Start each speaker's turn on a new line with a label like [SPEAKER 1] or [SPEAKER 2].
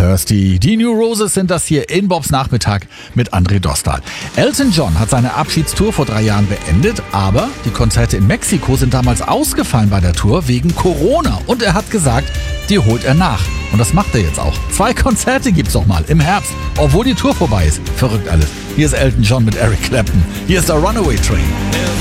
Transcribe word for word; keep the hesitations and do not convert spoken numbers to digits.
[SPEAKER 1] Thirsty. Die New Roses sind das hier in Bobs Nachmittag mit André Dostal. Elton John hat seine Abschiedstour vor drei Jahren beendet, aber die Konzerte in Mexiko sind damals ausgefallen bei der Tour wegen Corona. Und er hat gesagt, die holt er nach. Und das macht er jetzt auch. Zwei Konzerte gibt's noch mal im Herbst, obwohl die Tour vorbei ist. Verrückt alles. Hier ist Elton John mit Eric Clapton. Hier ist der Runaway Train.